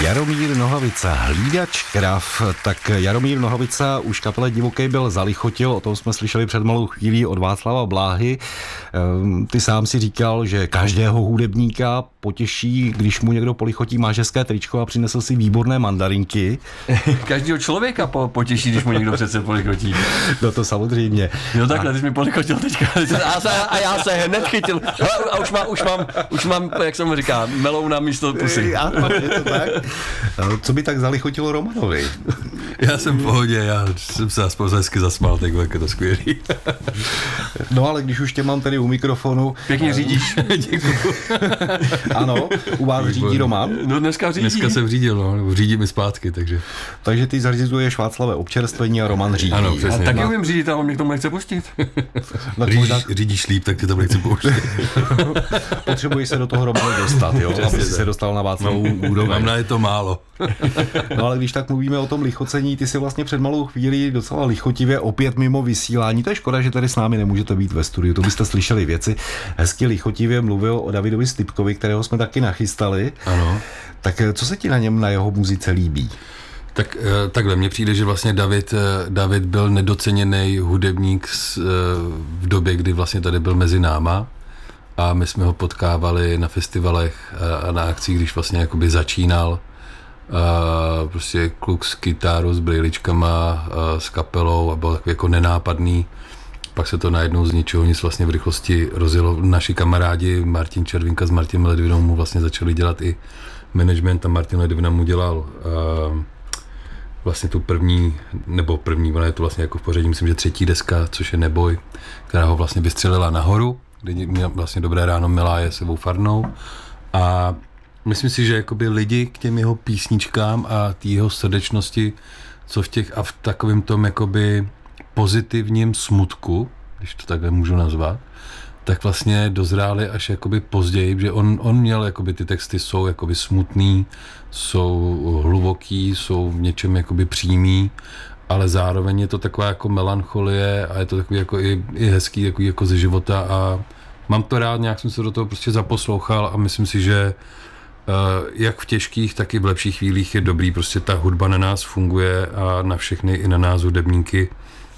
Jaromír Nohavica, hlídač krav. Tak Jaromír Nohavica už kapele Divokej byl zalichotil, o tom jsme slyšeli před malou chvílí od Václava Bláhy. Ty sám si říkal, že každého hudebníka potěší, když mu někdo polichotí mážeské tričko a přinesl si výborné mandarinky. Každého člověka potěší, když mu někdo přece polichotí. No to samozřejmě. Jo takhle, ty jsi mi polichotil teďka. A já se hned chytil. A už mám, jak se mu říká, melouna místo pusy. Ano, je to tak. Co by tak zalichotilo Romanovi? Já jsem v pohodě, já jsem se aspoň hezky zasmál, tak je to skvělý. No ale když už tě mám tady u mikrofonu... Pěkně řídíš. Děkuju. Ano, u vás řídí Roman? No dneska řídí. Dneska jsem řídil, no, nebo řídí mi zpátky, takže... Takže ty zařizuješ Václavé občerstvení a Roman řídí. Ano, přesně. Taky umím řídit, ale on mě k tomu nechce pustit. Řídíš líp, tak tě tam nechci pouštět. Potřebuješ se do toho Romanu dostat, jo? Aby si se dostal na Václavou úroveň. Mám na je to málo. No ale když tak mluvíme o tom lichocení, ty si vlastně před malou chvíli docela lichotivě opět mimo vysílání. To je škoda, že tady s námi nemůžete být ve studiu. To byste slyšeli věci. Hezky lichotivě mluvil o Davidovi Stypkovi, kterého jsme taky nachystali. Ano. Tak co se ti na něm, na jeho muzice líbí? Tak takhle, mně přijde, že vlastně David byl nedoceněný hudebník v době, kdy vlastně tady byl mezi náma a my jsme ho potkávali na festivalech a na akcích, když vlastně jakoby začínal. Prostě kluk s kytárou, s brýličkama, s kapelou a byl takový jako nenápadný. Pak se to najednou z ničeho nic vlastně v rychlosti rozjelo. Naši kamarádi Martin Červinka s Martinem Ledvinou mu vlastně začali dělat i management a Martin Ledvina mu dělal vlastně tu první, ona je to vlastně jako v pořadí, myslím, že 3. deska, což je Neboj, která ho vlastně vystřelila nahoru, kde měl vlastně Dobré ráno milá je sebou farnou a myslím si, že jakoby lidi k těm jeho písničkám a té jeho srdečnosti, co v těch a v takovém tom jakoby pozitivním smutku, když to takhle můžu nazvat, tak vlastně dozráli až jakoby později, že on měl jakoby ty texty jsou jakoby smutný, jsou hluboký, jsou v něčem jakoby přímý, ale zároveň je to taková jako melancholie a je to takový jako i hezký jako ze života a mám to rád, nějak jsem se do toho prostě zaposlouchal a myslím si, že jak v těžkých, tak i v lepších chvílích je dobrý, prostě ta hudba na nás funguje a na všechny i na nás hudebníky.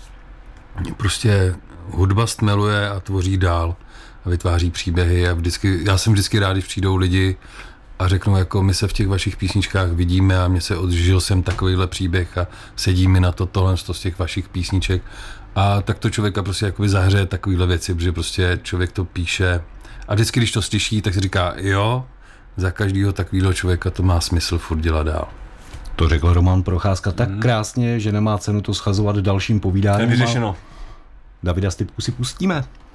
Prostě hudba stmeluje a tvoří dál a vytváří příběhy a já jsem vždycky rád, když přijdou lidi a řeknou, jako my se v těch vašich písničkách vidíme a mě se odžil jsem takovýhle příběh a sedí mi na tohle z těch vašich písniček a tak to člověka prostě jakoby zahřeje takovýhle věci, protože prostě člověk to píše a vždycky, když to slyší, tak si říká, jo, za každého takového člověka to má smysl furt dělat dál. To řekl Roman Procházka tak krásně, že nemá cenu to schazovat dalším povídáním. To je vyřešeno. Davida Stypku si pustíme.